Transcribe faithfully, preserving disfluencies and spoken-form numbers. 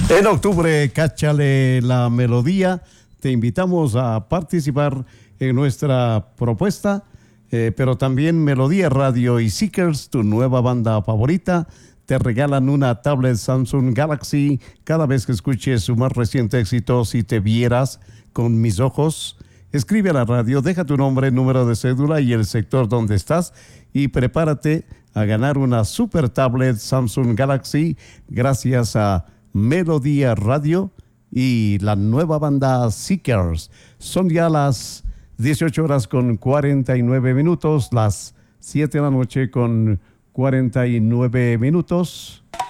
En octubre, cáchale la melodía. Te invitamos a participar en nuestra propuesta, eh, pero también Melodía Radio y Seekers, tu nueva banda favorita, te regalan una tablet Samsung Galaxy cada vez que escuches su más reciente éxito. Si te vieras con mis ojos, escribe a la radio, deja tu nombre, número de cédula y el sector donde estás y prepárate a ganar una super tablet Samsung Galaxy gracias a Melodía Radio y la nueva banda Seekers. Son ya las dieciocho horas con cuarenta y nueve minutos, las siete de la noche con cuarenta y nueve minutos.